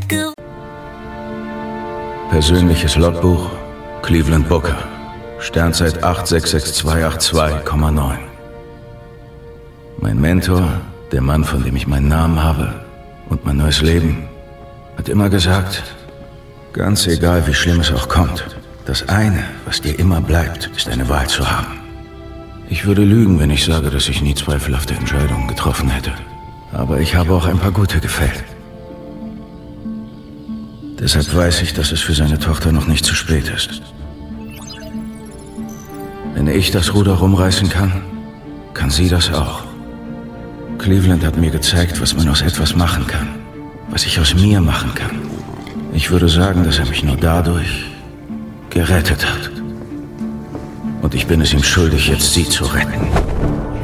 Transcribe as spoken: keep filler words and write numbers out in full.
Persönliches Logbuch, Cleveland Booker. Sternzeit acht sechs sechs zwei acht zwei Komma neun. Mein Mentor, der Mann, von dem ich meinen Namen habe und mein neues Leben, hat immer gesagt, ganz egal wie schlimm es auch kommt, das eine, was dir immer bleibt, ist eine Wahl zu haben. Ich würde lügen, wenn ich sage, dass ich nie zweifelhafte Entscheidungen getroffen hätte. Aber ich habe auch ein paar gute gefällt. Deshalb weiß ich, dass es für seine Tochter noch nicht zu spät ist. Wenn ich das Ruder rumreißen kann, kann sie das auch. Cleveland hat mir gezeigt, was man aus etwas machen kann. Was ich aus mir machen kann. Ich würde sagen, dass er mich nur dadurch gerettet hat. Und ich bin es ihm schuldig, jetzt sie zu retten.